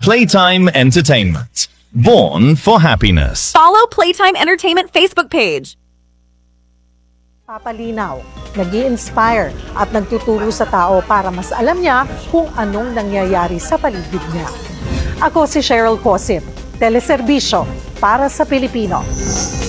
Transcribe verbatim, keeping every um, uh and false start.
Playtime Entertainment. Born for happiness. Follow Playtime Entertainment Facebook page. Papalinaw, nag-i-inspire at nagtuturo sa tao para mas alam niya kung anong nangyayari sa paligid niya. Ako si Cheryl Cosim, teleserbisyo para sa Pilipino.